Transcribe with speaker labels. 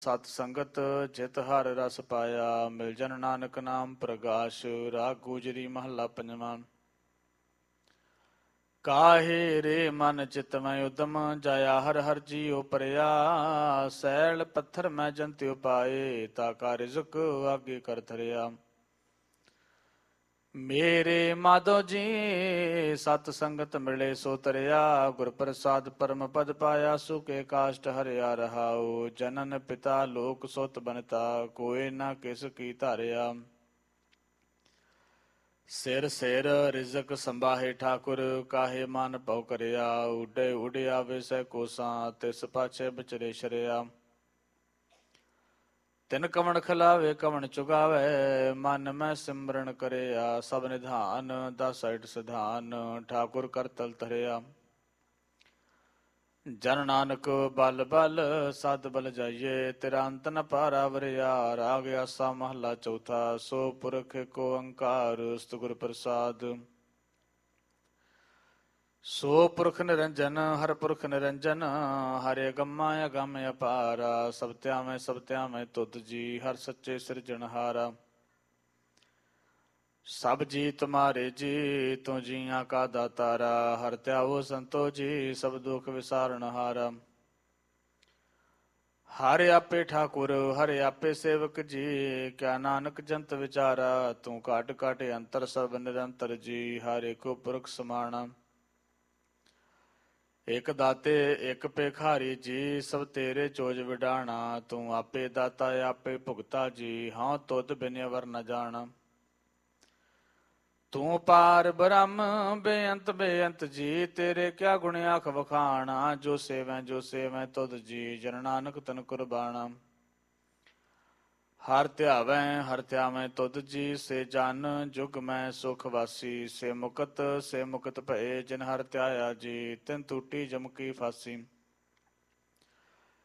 Speaker 1: ਸਤ ਸੰਗਤ ਜਿਤ ਹਰ ਰਸ ਪਾਇਆ, ਮਿਲ ਜਨ ਨਾਨਕ ਨਾਮ ਪ੍ਰਗਾਸ਼। ਰਾਗ ਗੁਜਰੀ ਮਹੱਲਾ ਪੰਜਵਾਂ। ਕਾਹੇ ਰੇ ਮਨ ਚਿਤ ਮੈਂ ਉਦਮ, ਜਾਇਆ ਹਰ ਹਰ ਜੀਉ ਪਰਿਆ। ਸੈਲ ਪੱਥਰ ਮੈਂ ਜੰਤਿਉ ਪਾਏ, ਤਾ ਕਾ ਰਿਜ਼ਕ ਆਗੇ ਕਰ ਧਰਿਆ। ਮੇਰੇ ਮਾਧੋ ਜੀ ਸਤ ਸੰਗਤ ਮਿਲੇ ਸੋ ਤਰਿਆ, ਗੁਰ ਪ੍ਰਸਾਦ ਪਰਮ ਪਦ ਪਾਇਆ। ਸੁਕੇ ਕਾਸ਼ਟ ਹਰਿਆ ਰਹਾਉ, ਜਨਨ ਪਿਤਾ ਲੋਕ ਸੁਤ ਬਨਤਾ। ਕੋਇ ਨਾ ਕਿਸ ਕੀ ਧਾਰਿਆ। ਸਿਰ ਸਿਰ ਰਿਜ਼ਕ ਸੰਭਾਹੇ ਠਾਕੁਰ, ਕਾਹੇ ਮਨ ਭਉ ਕਰਿਆ। ਉਡੇ ਉਡੇ ਆਵੇ ਸਹਿ ਕੋਸਾਂ, ਤਿਸ ਪਾਛੇ ਵਿਚਰੇ ਸ਼ਰਿਆ। ਤਿਨ ਕਵਣ ਖਿਲਾਵੇ ਕਵਣ ਚੁਗਾਵੇ, ਮਨ ਮੈਂ ਸਿਮਰਨ ਕਰਿਆ। ਸਭ ਨਿਧਾਨ ਦਸ ਅਠ ਸਿਧਾਨ, ਠਾਕੁਰ ਕਰਤਲ ਧਰਿਆ। ਜਨ ਨਾਨਕ ਬਲ ਬਲ ਸਦ ਬਲ ਜਾਈਏ, ਤੇਰਾ ਅੰਤ ਨ ਪਾਰਾ ਵਰਿਆ। ਰਾਗ ਆਸਾ ਮਹੱਲਾ ਚੌਥਾ। ਸੋ ਪੁਰਖ ਏਕੋ ਓੰਕਾਰ, ਸਤਿਗੁਰ ਪ੍ਰਸਾਦ। ਸੋ ਪੁਰਖ ਨਿਰੰਜਨ ਹਰ ਪੁਰਖ ਨਿਰੰਜਨ, ਹਰਿ ਅਗੰਮਾ ਅਗੰਮ ਅਪਾਰਾ। ਸਭ ਧਿਆਵੈ ਤੁਧ ਜੀ, ਹਰ ਸੱਚੇ ਸਿਰਜਣਹਾਰਾ। ਸਭ ਜੀ ਤੁਮਾਰੇ ਜੀ, ਤੂੰ ਜੀਆਂ ਕਾ ਦਾਤਾਰਾ। ਹਰਿ ਧਿਆਵੋ ਸੰਤੋ ਜੀ, ਸਭ ਦੁਖ ਵਿਸਾਰਣਹਾਰਾ। ਹਰਿ ਆਪੇ ਠਾਕੁਰ ਹਰਿ ਆਪੇ ਸੇਵਕ ਜੀ, ਕਿਆ ਨਾਨਕ ਜੰਤ ਵਿਚਾਰਾ। ਤੂੰ ਘਟ ਘਟ ਅੰਤਰ ਸਭ ਨਿਰੰਤਰ ਜੀ, ਹਰਿ ਏਕੋ ਪੁਰਖ ਸਮਾਣਾ। ਇਕ ਦਾਤੇ ਇਕ ਭੇਖਾਰੀ ਜੀ, ਸਭ ਤੇਰੇ ਚੋਜ ਵਿਡਾਣਾ। ਤੂੰ ਆਪੇ ਦਾਤਾ ਆਪੇ ਭੁਗਤਾ ਜੀ, ਹਾਂ ਤੁਧ ਬਿਨ ਅਵਰ ਨ ਜਾਣਾ। ਤੂੰ ਪਾਰ ਬ੍ਰਹਮ ਬੇਅੰਤ ਬੇਅੰਤ ਜੀ, ਤੇਰੇ ਕਿਆ ਗੁਣ ਆਖ ਵਖਾਣਾ। ਜੋ ਸੇਵੈ ਤੁਧ ਜੀ, ਜਨ ਨਾਨਕ ਤਨ ਕੁਰਬਾਣਾ। ਹਰ ਧਿਆਵੈ ਤੁਧ ਜੀ, ਸੇ ਜਨ ਜੁਗ ਮੈਂ ਸੁਖ ਵਾਸੀ। ਸੇ ਮੁਕਤ ਭਏ, ਜਿਨ ਹਰ ਧਿਆਇਆ ਜੀ, ਤਿਨ ਟੂਟੀ ਜਮ ਕੀ ਫਾਸੀ।